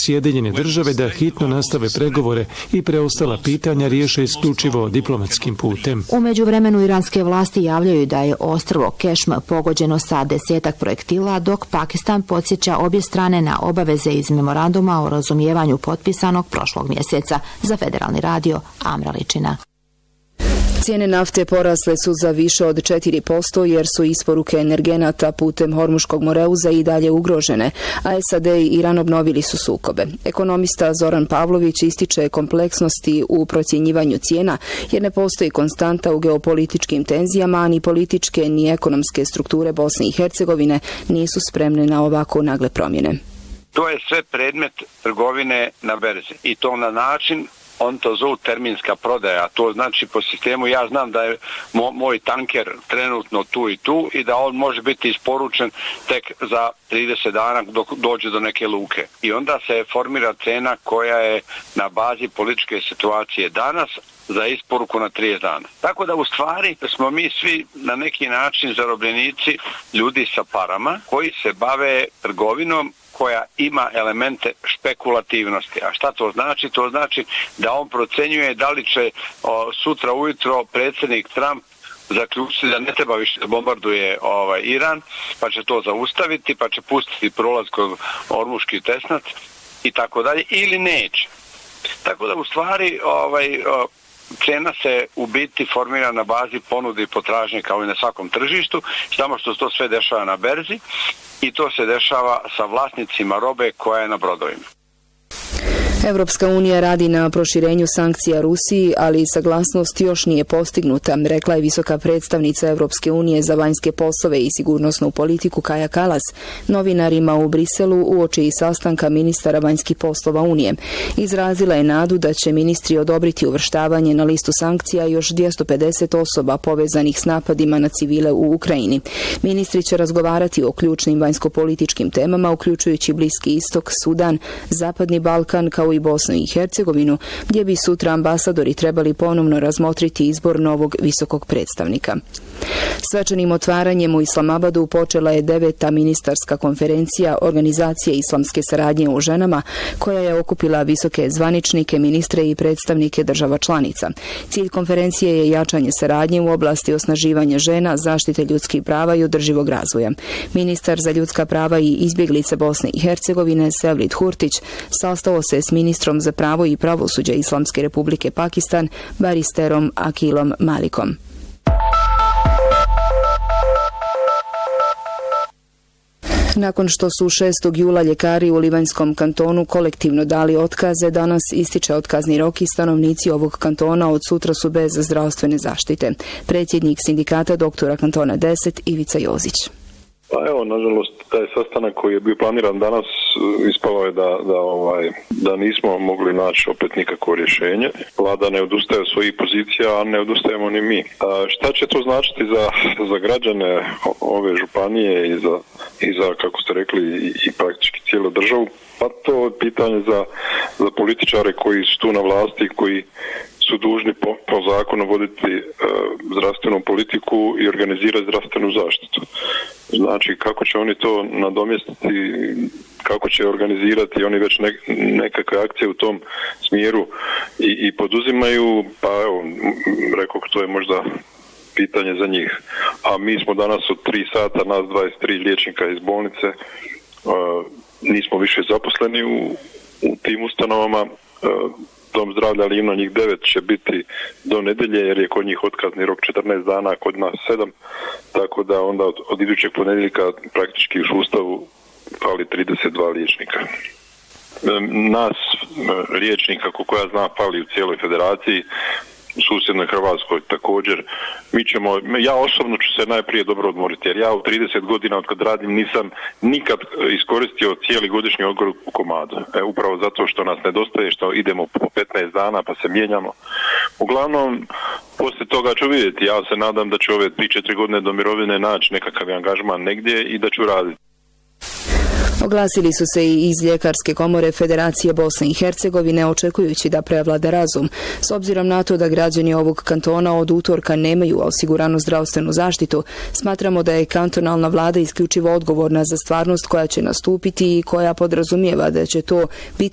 Sjedinjene Države da hitno nastave pregovore i preostala pitanja riješe isključivo diplomatskim putem. U međuvremenu iranske vlasti javljaju da je ostrvo Kešm pogođeno sa 10 projektila, dok Pakistan podsjeća obje strane na obaveze iz memoranduma o razumijevanju potpisanog prošlog mjeseca. Za Federalni radio, Amra Ličina. Cijene nafte porasle su za više od 4% jer su isporuke energenata putem Hormuškog moreuza i dalje ugrožene, a SAD i Iran obnovili su sukobe. Ekonomista Zoran Pavlović ističe kompleksnosti u procjenjivanju cijena jer ne postoji konstanta u geopolitičkim tenzijama, a ni političke ni ekonomske strukture Bosne i Hercegovine nisu spremne na ovako nagle promjene. To je sve predmet trgovine na berzi i to na način, on to zovu terminska prodaja, to znači po sistemu ja znam da je moj tanker trenutno tu i tu i da on može biti isporučen tek za 30 dana dok dođe do neke luke. I onda se formira cena koja je na bazi političke situacije danas za isporuku na 30 dana. Tako da u stvari smo mi svi na neki način zarobljenici ljudi sa parama koji se bave trgovinom koja ima elemente špekulativnosti. A šta to znači? To znači da on procenjuje da li će sutra ujutro predsjednik Trump zaključiti da ne treba više da bombarduje Iran, pa će to zaustaviti, pa će pustiti prolaz kroz Ormuški tesnac i tako dalje, ili neće. Tako da u stvari cena se u biti formira na bazi ponude i potražnje kao i na svakom tržištu, samo što se to sve dešava na berzi i to se dešava sa vlasnicima robe koja je na brodovima. Europska unija radi na proširenju sankcija Rusiji, ali saglasnost još nije postignuta, rekla je visoka predstavnica Europske unije za vanjske poslove i sigurnosnu politiku Kaja Kallas novinarima u Briselu uoči sastanka ministara vanjskih poslova Unije. Izrazila je nadu da će ministri odobriti uvrštavanje na listu sankcija još 250 osoba povezanih s napadima na civile u Ukrajini. Ministri će razgovarati o ključnim vanjskopolitičkim temama, uključujući Bliski istok, Sudan, Zapadni Balkan, kao i Bosnu i Hercegovinu, gdje bi sutra ambasadori trebali ponovno razmotriti izbor novog visokog predstavnika. Svečanim otvaranjem u Islamabadu počela je 9. ministarska konferencija Organizacije islamske saradnje u ženama, koja je okupila visoke zvaničnike, ministre i predstavnike država članica. Cilj konferencije je jačanje saradnje u oblasti osnaživanja žena, zaštite ljudskih prava i održivog razvoja. Ministar za ljudska prava i izbjeglice Bosne i Hercegovine Sevlit Hurtić sastao se s ministrom za pravo i pravosuđe Islamske republike Pakistan baristerom Akilom Malikom. Nakon što su 6. jula ljekari u Livanjskom kantonu kolektivno dali otkaze, danas ističe otkazni rok i stanovnici ovog kantona od sutra su bez zdravstvene zaštite. Predsjednik sindikata doktora kantona 10 Ivica Jozić. Pa evo, nažalost, taj sastanak koji je bio planiran danas ispalo je da nismo mogli naći opet nikakvo rješenje. Vlada ne odustaje od svojih pozicija, a ne odustajemo ni mi. Šta će to značiti za građane ove županije i za kako ste rekli, i praktički cijelu državu? Pa to je pitanje za političare koji su tu na vlasti, koji su dužni po zakonu voditi zdravstvenu politiku i organizirati zdravstvenu zaštitu. Znači, kako će oni to nadomjestiti, kako će organizirati, oni već nekakve akcije u tom smjeru i poduzimaju, pa evo, rekao to je možda pitanje za njih. A mi smo danas od 3 sata, nas 23 liječnika iz bolnice, nismo više zaposleni u tim ustanovama. Dom zdravlja Livno, njih 9 će biti do nedjelje jer je kod njih otkazni rok 14 dana, kod nas 7, tako da onda od idućeg ponedjeljka praktički u sustavu fali 32 liječnika. Nas liječnika, kako ja znam, fali u cijeloj federaciji, u susjednoj Hrvatskoj također. Ja osobno ću se najprije dobro odmoriti, jer ja u 30 godina od kad radim nisam nikad iskoristio cijeli godišnji odmor u komadu. Upravo zato što nas nedostaje, što idemo po 15 dana pa se mijenjamo. Uglavnom, poslije toga ću vidjeti. Ja se nadam da ću ove 3-4 godine do mirovine naći nekakav angažman negdje i da ću raditi. Oglasili su se i iz Ljekarske komore Federacije Bosne i Hercegovine, očekujući da prevlada razum. S obzirom na to da građani ovog kantona od utorka nemaju osiguranu zdravstvenu zaštitu, smatramo da je kantonalna vlada isključivo odgovorna za stvarnost koja će nastupiti i koja podrazumijeva da će to biti